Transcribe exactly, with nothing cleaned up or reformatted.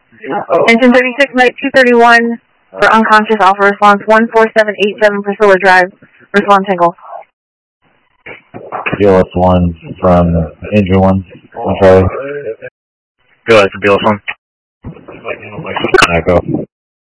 Engine thirty-six, night two thirty-one for unconscious, Alpha response one four seven eight seven Priscilla Drive, response single. B L S one from engine one, on Charlie. B L S, B L S one. Echo.